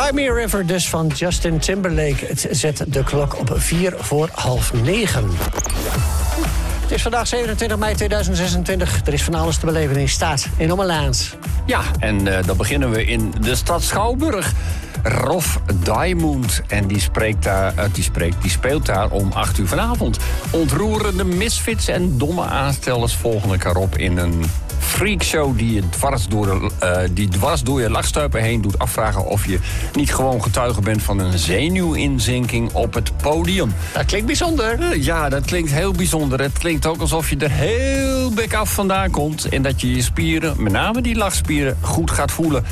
Cry Me a River dus van Justin Timberlake. Het zet de klok op 9:04. Het is vandaag 27 mei 2026. Er is van alles te beleven in Staat in Ommerlaans. Ja, en dan beginnen we in de stad Schouwburg. Rof Diamond. En die speelt daar om 8 uur vanavond. Ontroerende misfits en domme aanstellers volgen elkaar op in een freakshow die je dwars door je lachstuipen heen doet afvragen of je niet gewoon getuige bent van een zenuwinzinking op het podium. Dat klinkt bijzonder. Ja, dat klinkt heel bijzonder. Het klinkt ook alsof je er heel bek af vandaan komt en dat je je spieren, met name die lachspieren, goed gaat voelen.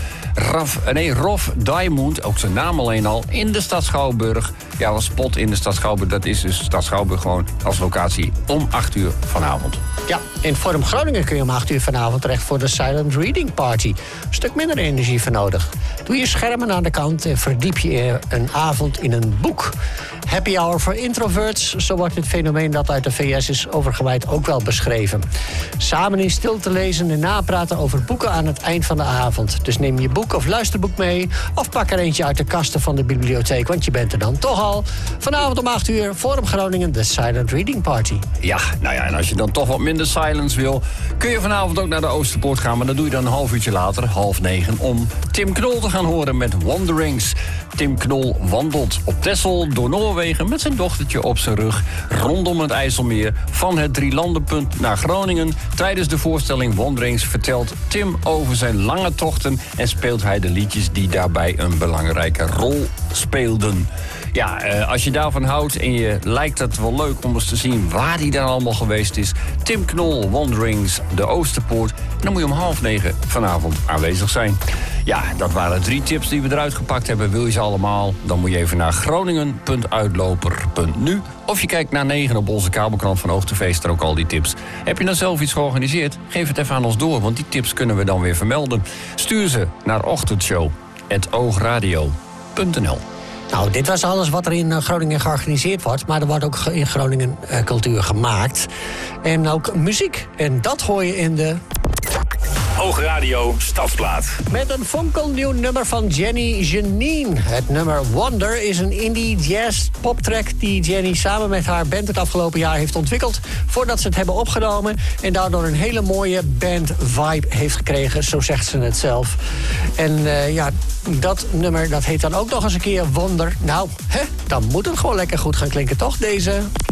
Rof Diamond, ook zijn naam alleen al, in de stad Schouwburg. Ja, een spot in de stad Schouwburg, dat is dus stad Schouwburg gewoon als locatie om 8 uur vanavond. Ja, in Forum Groningen kun je om 8 uur vanavond terecht voor de Silent Reading Party. Een stuk minder energie voor nodig. Doe je schermen aan de kant en verdiep je een avond in een boek. Happy hour voor introverts, zo wordt dit fenomeen dat uit de VS is overgewaaid ook wel beschreven. Samen in stilte lezen en napraten over boeken aan het eind van de avond. Dus neem je boek of luisterboek mee of pak er eentje uit de kasten van de bibliotheek, want je bent er dan toch al. Vanavond om 8 uur, Forum Groningen, de Silent Reading Party. Ja, nou ja, en als je dan toch wat minder silence wil, kun je vanavond ook naar de Oosterpoort gaan, maar dat doe je dan een half uurtje later, 8:30, om Tim Knol te gaan horen met Wanderings. Tim Knol wandelt op Texel door Noorwegen met zijn dochtertje op zijn rug rondom het IJsselmeer van het Drielandenpunt naar Groningen. Tijdens de voorstelling Wanderings vertelt Tim over zijn lange tochten en speelt hij de liedjes die daarbij een belangrijke rol speelden. Ja, als je daarvan houdt en je lijkt het wel leuk om eens te zien waar hij dan allemaal geweest is. Tim Knol, Wanderings, de Oosterpoort. En dan moet je om 8:30 vanavond aanwezig zijn. Ja, dat waren 3 tips die we eruit gepakt hebben. Wil je ze allemaal? Dan moet je even naar groningen.uitloper.nu. Of je kijkt naar 9 op onze kabelkrant van OogTV, er ook al die tips. Heb je dan zelf iets georganiseerd? Geef het even aan ons door, want die tips kunnen we dan weer vermelden. Stuur ze naar ochtendshow@oogradio.nl. Nou, dit was alles wat er in Groningen georganiseerd wordt. Maar er wordt ook in Groningen cultuur gemaakt. En ook muziek. En dat hoor je in de Oogradio Stadsplaat. Met een fonkelnieuw nummer van Jenny Janine. Het nummer Wonder is een indie jazz poptrack die Jenny samen met haar band het afgelopen jaar heeft ontwikkeld voordat ze het hebben opgenomen en daardoor een hele mooie band vibe heeft gekregen, zo zegt ze het zelf. En ja, dat nummer dat heet dan ook nog eens een keer Wonder. Nou, dan moet het gewoon lekker goed gaan klinken, toch, deze?